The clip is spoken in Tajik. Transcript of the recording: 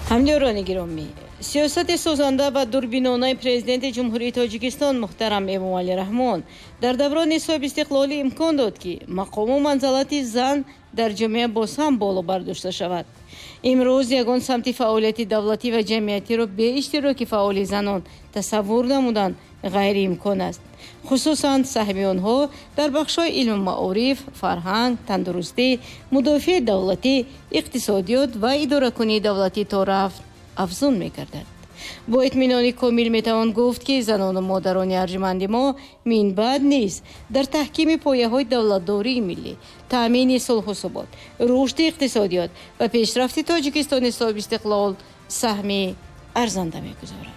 ҳамёрони гиромӣ, сиёсати созанда ва дурбинонаи президенти ҷумҳурии Тоҷикистон муҳтарам Эмомалӣ Раҳмон дар даврони соҳиб истиқлолӣ имкон дод, ки мақому манзалати зан дар ҷомеа боз ҳам боло бардошта шавад. имрӯз ягон самти фаъолияти давлатӣ ва ҷамъиятиро бе иштироки фаъоли занон тасаввур намудан ғайриимкон аст. хусусан саҳми онҳо дар бахшҳои илму маориф, фарҳанг, тандурустӣ, мудофиаи давлатӣ, иқтисодиёт ва идоракунии давлатӣ то рафт афзун мегардад. бо итминони комил метавон гуфт, ки занону модарони арҷуманди мо минбаъд низ дар таҳкими пояҳои давлатдории миллӣ, таъмини сулҳу субот, рушди иқтисодиёт ва пешрафти Тоҷикистони соҳибистиқлол саҳми арзанда мегузоранд.